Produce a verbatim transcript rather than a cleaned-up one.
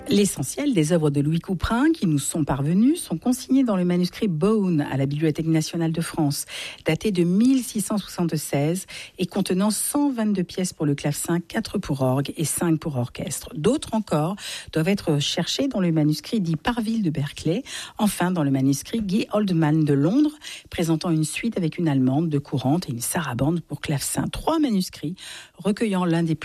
L'essentiel des œuvres de Louis Couperin qui nous sont parvenues sont consignées dans le manuscrit Beaune à la Bibliothèque nationale de France, daté de mille six cent soixante-seize et contenant cent vingt-deux pièces pour le clavecin, quatre pour orgue et cinq pour orchestre. D'autres encore doivent être cherchées dans le manuscrit dit Parville de Berkeley, enfin dans le manuscrit Guy Oldman de Londres, présentant une suite avec une allemande de courante et une sarabande pour clavecin. Trois manuscrits recueillant l'un des plus